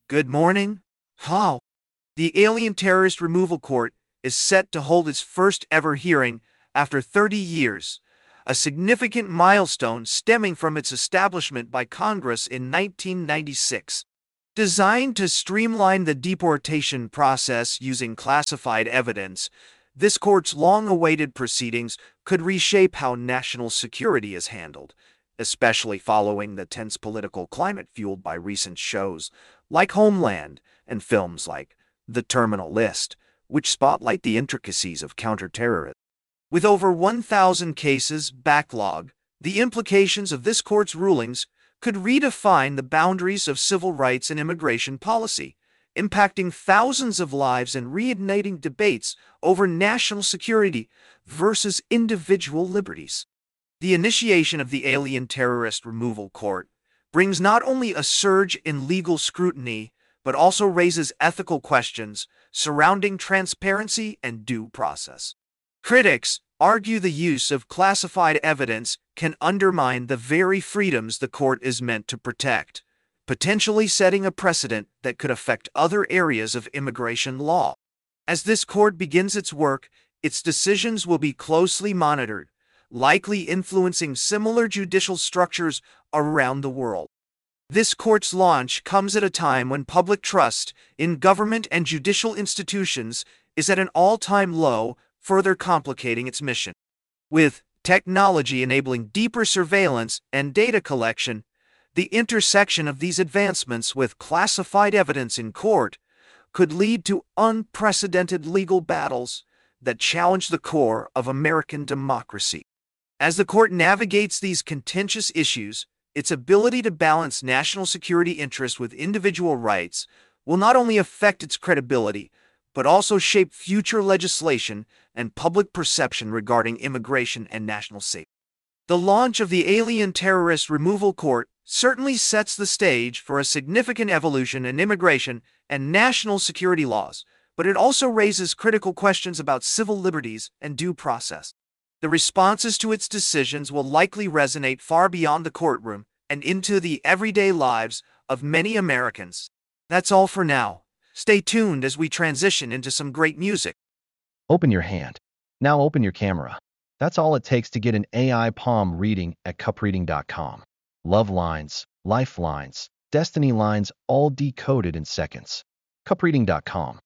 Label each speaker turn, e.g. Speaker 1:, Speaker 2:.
Speaker 1: Good morning. How? The Alien Terrorist Removal Court is set to hold its first ever hearing after 30 years, a significant milestone stemming from its establishment by Congress in 1996. Designed to streamline the deportation process using classified evidence, this court's long-awaited proceedings could reshape how national security is handled, especially following the tense political climate fueled by recent shows like Homeland and films like The Terminal List, which spotlight the intricacies of counterterrorism. With over 1,000 cases backlog, the implications of this court's rulings could redefine the boundaries of civil rights and immigration policy, impacting thousands of lives and reigniting debates over national security versus individual liberties. The initiation of the Alien Terrorist Removal Court brings not only a surge in legal scrutiny, but also raises ethical questions surrounding transparency and due process. Critics argue the use of classified evidence can undermine the very freedoms the court is meant to protect, potentially setting a precedent that could affect other areas of immigration law. As this court begins its work, its decisions will be closely monitored, likely influencing similar judicial structures around the world. This court's launch comes at a time when public trust in government and judicial institutions is at an all-time low, further complicating its mission. With technology enabling deeper surveillance and data collection, the intersection of these advancements with classified evidence in court could lead to unprecedented legal battles that challenge the core of American democracy. As the court navigates these contentious issues, its ability to balance national security interests with individual rights will not only affect its credibility, but also shape future legislation and public perception regarding immigration and national safety. The launch of the Alien Terrorist Removal Court certainly sets the stage for a significant evolution in immigration and national security laws, but it also raises critical questions about civil liberties and due process. The responses to its decisions will likely resonate far beyond the courtroom and into the everyday lives of many Americans. That's all for now. Stay tuned as we transition into some great music.
Speaker 2: Open your hand. Now open your camera. That's all it takes to get an AI palm reading at cupreading.com. Love lines, lifelines, destiny lines, all decoded in seconds. cupreading.com.